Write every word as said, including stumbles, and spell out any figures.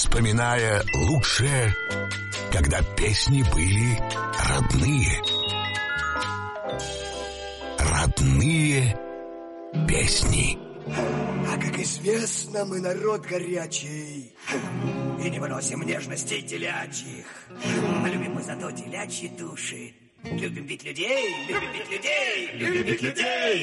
вспоминая лучшее, когда песни были родные. Родные песни. А как известно, мы народ горячий и не выносим нежностей телячьих. А любим мы зато телячьи души. Любим бить людей, любим бить людей, любим бить людей.